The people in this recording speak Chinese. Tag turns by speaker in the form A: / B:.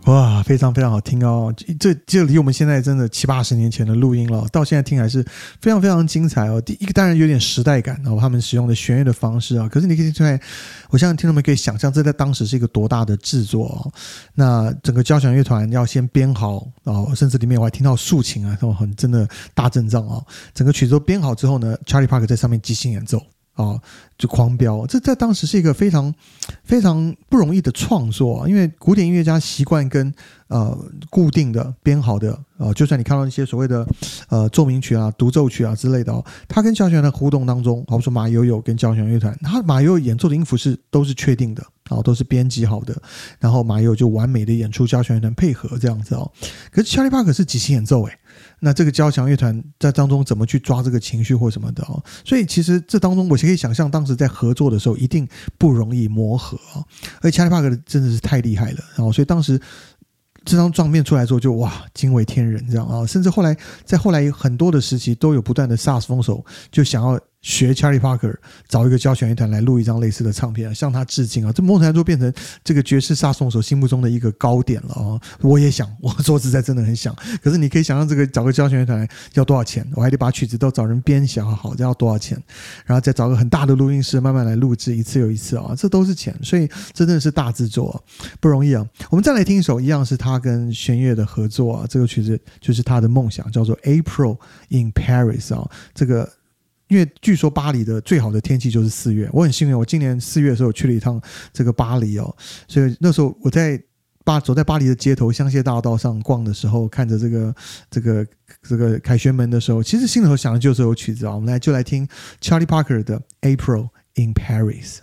A: 哇，非常非常好听哦！这离我们现在真的70-80年前的录音了，到现在听还是非常非常精彩哦。第一个当然有点时代感哦，他们使用的弦乐的方式啊，可是你可以听出来，我相信听众们可以想象，这在当时是一个多大的制作哦。那整个交响乐团要先编好哦，甚至里面我还听到竖琴啊，这种很真的大阵仗哦。整个曲子都编好之后呢，Charlie Parker 在上面即兴演奏。哦，就狂飙，这在当时是一个非常非常不容易的创作啊，因为古典音乐家习惯跟固定的编好的就算你看到一些所谓的奏鸣曲啊、独奏曲啊之类的哦，他跟交响乐团互动当中，好比说马友友跟交响乐团，他马友友演奏的音符都是确定的都是编辑好的，然后马友友就完美的演出交响乐团配合这样子哦。可是 Charlie Parker 是即兴演奏那这个交响乐团在当中怎么去抓这个情绪或什么的哦？所以其实这当中我可以想象，当时在合作的时候一定不容易磨合而且 Charlie Parker 真的是太厉害了所以当时这张唱片出来之后就哇惊为天人这样甚至后来很多的时期都有不断的萨克斯风手就想要学 Charlie Parker 找一个交响乐团来录一张类似的唱片向他致敬这某种程度变成这个爵士萨克斯风手心目中的一个高点了我也想，我说实在真的很想，可是你可以想象这个找个交响乐团要多少钱，我还得把曲子都找人编写好，这要多少钱，然后再找个很大的录音室慢慢来录制一次又一次这都是钱，所以真的是大制作不容易我们再来听一首一样是他跟弦乐的合作这个曲子就是他的梦想，叫做 April in Paris 这个因为据说巴黎的最好的天气就是4月，我很幸运，我今年4月的时候去了一趟这个巴黎所以那时候我走在巴黎的街头香榭大道上逛的时候，看着这个凯旋门的时候，其实心里头想的就是有曲子我们就来听 Charlie Parker 的 April in Paris。